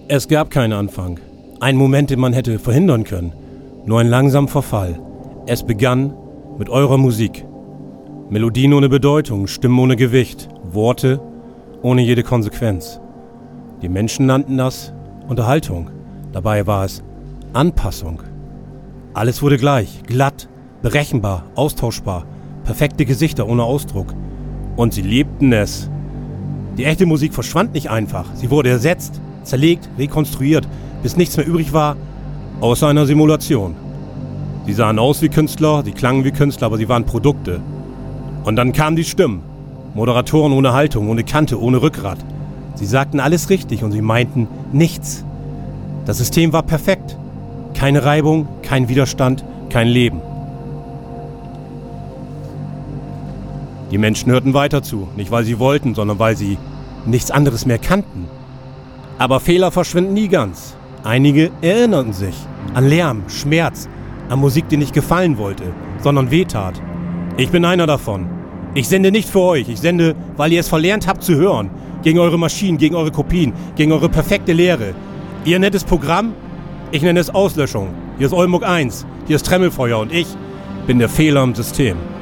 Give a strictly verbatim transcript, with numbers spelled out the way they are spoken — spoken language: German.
Es gab keinen Anfang. Einen Moment, den man hätte verhindern können. Nur ein langsamer Verfall. Es begann mit eurer Musik. Melodien ohne Bedeutung, Stimmen ohne Gewicht, Worte ohne jede Konsequenz. Die Menschen nannten das Unterhaltung. Dabei war es Anpassung. Alles wurde gleich, glatt, berechenbar, austauschbar, perfekte Gesichter ohne Ausdruck. Und sie liebten es. Die echte Musik verschwand nicht einfach. Sie wurde ersetzt, zerlegt, rekonstruiert, bis nichts mehr übrig war, außer einer Simulation. Sie sahen aus wie Künstler, sie klangen wie Künstler, aber sie waren Produkte. Und dann kamen die Stimmen. Moderatoren ohne Haltung, ohne Kante, ohne Rückgrat. Sie sagten alles richtig und sie meinten nichts. Das System war perfekt. Keine Reibung, kein Widerstand, kein Leben. Die Menschen hörten weiter zu, nicht weil sie wollten, sondern weil sie nichts anderes mehr kannten. Aber Fehler verschwinden nie ganz. Einige erinnerten sich an Lärm, Schmerz, an Musik, die nicht gefallen wollte, sondern wehtat. Ich bin einer davon. Ich sende nicht für euch, ich sende, weil ihr es verlernt habt zu hören. Gegen eure Maschinen, gegen eure Kopien, gegen eure perfekte Lehre. Ihr nennt es Programm, ich nenne es Auslöschung. Hier ist Oldenburg eins, hier ist Tremmelfeuer und ich bin der Fehler im System.